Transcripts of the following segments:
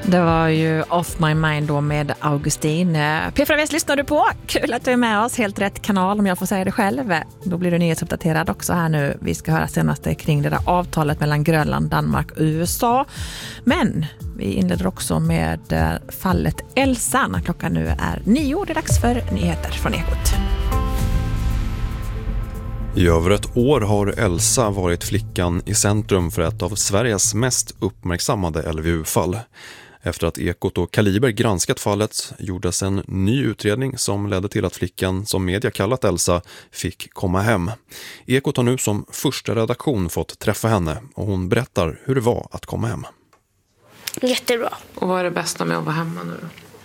Det var ju Off My Mind då med Augustin. P4 Väst lyssnar du på. Kul att du är med oss. Helt rätt kanal om jag får säga det själv. Då blir du nyhetsuppdaterad också här nu. Vi ska höra senaste kring det där avtalet mellan Grönland, Danmark och USA. Men vi inleder också med fallet Elsa när klockan nu är 9. Det är dags för nyheter från Ekot. I över ett år har Elsa varit flickan i centrum för ett av Sveriges mest uppmärksammade LVU-fall. Efter att Ekot och Kaliber granskat fallet gjordes en ny utredning som ledde till att flickan, som media kallat Elsa, fick komma hem. Ekot har nu som första redaktion fått träffa henne och hon berättar hur det var att komma hem. Jättebra. Och vad är det bästa med att vara hemma nu då?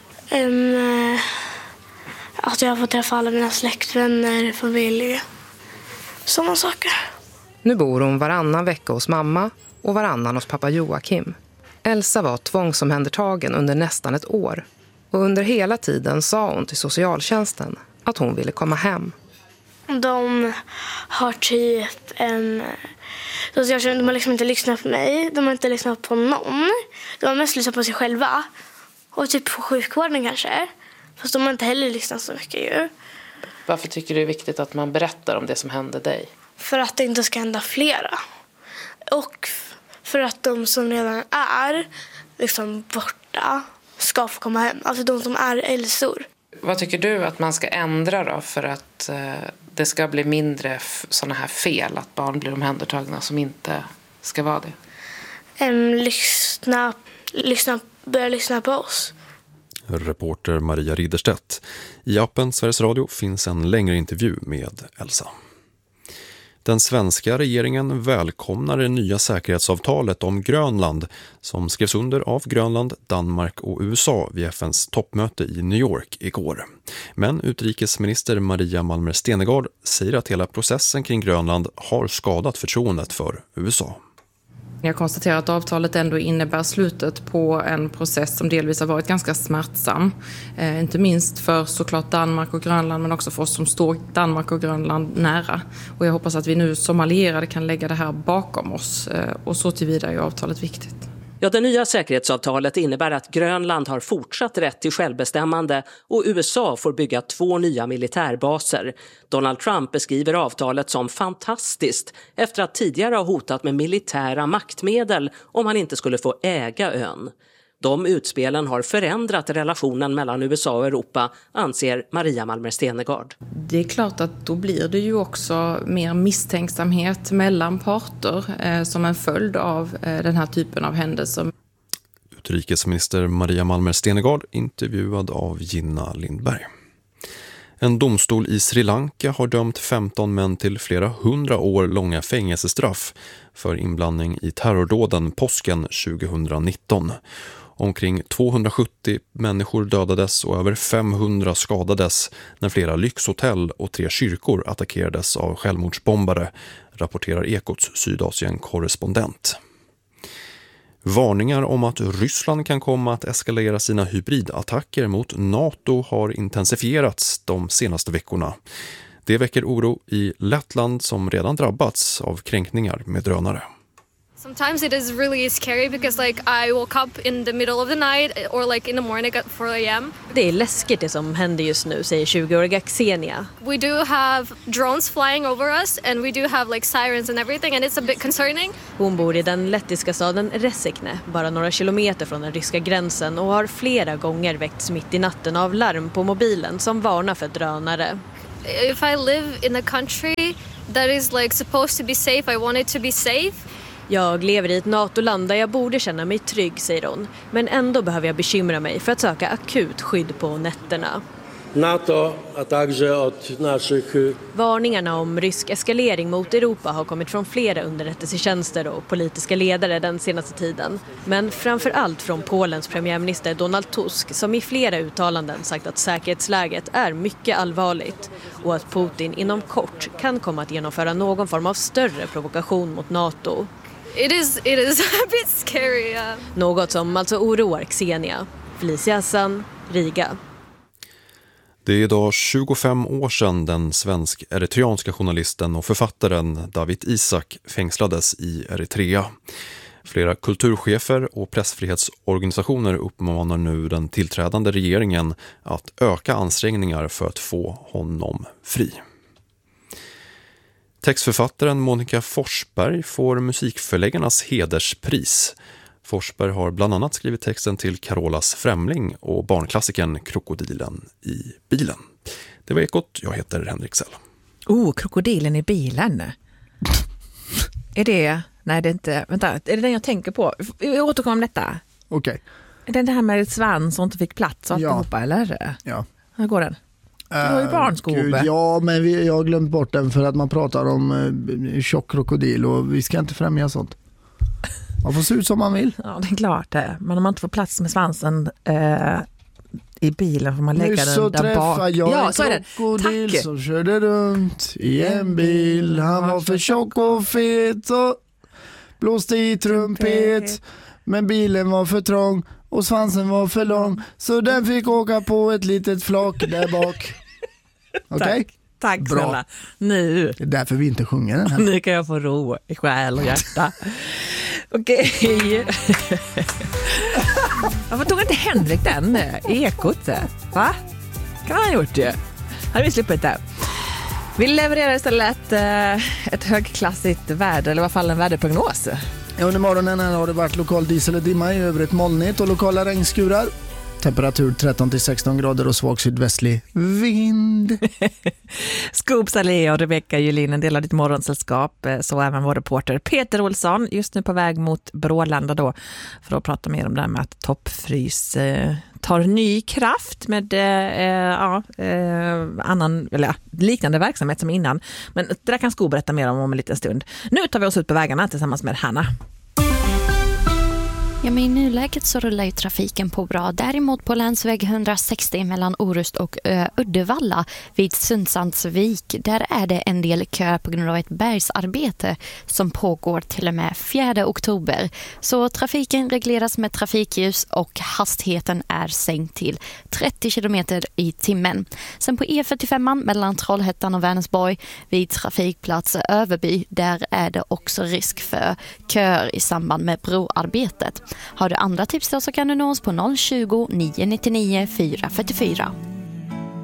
Att jag får träffa alla mina släktvänner, familj, sådana saker. Nu bor hon varannan vecka hos mamma och varannan hos pappa Joakim. Elsa var tvångsomhändertagen under nästan ett år. Och under hela tiden sa hon till socialtjänsten att hon ville komma hem. De har typ socialtjänsten, de har liksom inte lyssnat på mig. De har inte lyssnat på någon. De har mest lyssnat på sig själva. Och typ på sjukvården kanske. Fast de har inte heller lyssnat så mycket ju. Varför tycker du det är viktigt att man berättar om det som hände dig? För att det inte ska hända flera. Och för att de som redan är liksom borta ska få komma hem. Alltså de som är Elsor. Vad tycker du att man ska ändra då för att det ska bli mindre sådana här fel? Att barn blir omhändertagna som inte ska vara det? Börja lyssna på oss. Reporter Maria Ridderstedt. I appen Sveriges Radio finns en längre intervju med Elsa. Den svenska regeringen välkomnar det nya säkerhetsavtalet om Grönland som skrevs under av Grönland, Danmark och USA vid FNs toppmöte i New York igår. Men utrikesminister Maria Malmer Stenergard säger att hela processen kring Grönland har skadat förtroendet för USA. Jag konstaterar att avtalet ändå innebär slutet på en process som delvis har varit ganska smärtsam. Inte minst för såklart Danmark och Grönland men också för oss som står Danmark och Grönland nära. Och jag hoppas att vi nu som allierade kan lägga det här bakom oss och så tillvida är avtalet viktigt. Ja, det nya säkerhetsavtalet innebär att Grönland har fortsatt rätt till självbestämmande och USA får bygga 2 nya militärbaser. Donald Trump beskriver avtalet som fantastiskt efter att tidigare ha hotat med militära maktmedel om han inte skulle få äga ön. De utspelen har förändrat relationen mellan USA och Europa, anser Maria Malmer Stenergard. Det är klart att då blir det ju också mer misstänksamhet mellan parter som en följd av den här typen av händelser. Utrikesminister Maria Malmer Stenergard intervjuad av Gina Lindberg. En domstol i Sri Lanka har dömt 15 män till flera 100 år långa fängelsestraff för inblandning i terrordåden påsken 2019. Omkring 270 människor dödades och över 500 skadades när flera lyxhotell och 3 kyrkor attackerades av självmordsbombare, rapporterar Ekots Sydasien-korrespondent. Varningar om att Ryssland kan komma att eskalera sina hybridattacker mot NATO har intensifierats de senaste veckorna. Det väcker oro i Lettland som redan drabbats av kränkningar med drönare. Sometimes it is really scary because I woke up in the middle of the night or in the morning at 4 a.m. Det är läskigt det som händer just nu, säger 20-åriga Xenia. We do have drones flying over us and we do have sirens and everything and it's a bit concerning. Hon bor i den lettiska staden Resekne, bara några kilometer från den ryska gränsen och har flera gånger väckts mitt i natten av larm på mobilen som varnar för drönare. If I live in a country that is supposed to be safe, I want it to be safe. Jag lever i ett NATO-land där jag borde känna mig trygg, säger hon. Men ändå behöver jag bekymra mig för att söka akut skydd på nätterna. NATO, a także od naszych... Varningarna om rysk eskalering mot Europa har kommit från flera underrättelsetjänster och politiska ledare den senaste tiden. Men framför allt från Polens premiärminister Donald Tusk som i flera uttalanden sagt att säkerhetsläget är mycket allvarligt och att Putin inom kort kan komma att genomföra någon form av större provokation mot NATO. It is a bit scary. Något som alltså oroar Xenia. Felicia Hassan, Riga. Det är idag 25 år sedan den svensk-eritreanska journalisten och författaren David Isak fängslades i Eritrea. Flera kulturchefer och pressfrihetsorganisationer uppmanar nu den tillträdande regeringen att öka ansträngningar för att få honom fri. Textförfattaren Monica Forsberg får Musikförläggarnas hederspris. Forsberg har bland annat skrivit texten till Carolas Främling och barnklassikern Krokodilen i bilen. Det var Ekot, jag heter Henrik Sell. Krokodilen i bilen. Är det... Nej, det är inte... Vänta, är det den jag tänker på? Vi återkommer om detta. Okej. Är det här med ett svans som inte fick plats och alltihopa, eller? Ja. Hur går den? Du har ju barnskobe. Ja, men jag har glömt bort den för att man pratar om tjock krokodil och vi ska inte främja sånt. Man får se ut som man vill. Ja, det är klart det. Men om man inte får plats med svansen i bilen får man lägga nu den där bak. Jag så en krokodil som körde runt i en bil. Han var för tjock och fet och blåste i trumpet. Men bilen var för trång och svansen var för lång. Så den fick åka på ett litet flak där bak. Okej? Tack bra. Snälla. Nu. Det är därför vi inte sjunger den här. Nu kan jag få ro i själ och hjärta. Okej. Varför tog inte Henrik den Ekot? Va? Kan han ha gjort det? Hade vi slippit det? Vi levererar istället ett högklassigt väder, eller i alla fall en väderprognos. Under morgonen här har det varit lokal diesel och dimma, i övrigt molnigt och lokala regnskurar. Temperatur 13-16 grader och svag sydvästlig vind. Scoops Allé och Rebecca Julin, en del av ditt morgonsällskap, så även vår reporter Peter Olsson, just nu på väg mot Brålanda då, för att prata mer om det här med att toppfrys tar ny kraft med annan, eller liknande verksamhet som innan. Men det där kan Sko berätta mer om en liten stund. Nu tar vi oss ut på vägarna tillsammans med Hanna. Ja, men i nuläget så rullar ju trafiken på bra. Däremot på länsväg 160 mellan Orust och Uddevalla vid Sundsandsvik, där är det en del kö på grund av ett bergsarbete som pågår till och med 4 oktober. Så trafiken regleras med trafikljus och hastigheten är sänkt till 30 km i timmen. Sen på E45 mellan Trollhättan och Vänersborg vid trafikplats Överby, där är det också risk för köer i samband med broarbetet. Har du andra tips då så kan du nå oss på 020 999 444.